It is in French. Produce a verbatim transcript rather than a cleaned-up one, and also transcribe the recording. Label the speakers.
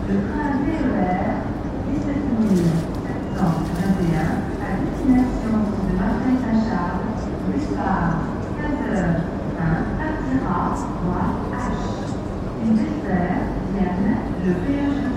Speaker 1: Le train T E R dix-sept mille sept cent vingt et un à destination de Marseille-Saint-Charles, bus par quinze heures un partira voie H. Une dessert Vienne, le P E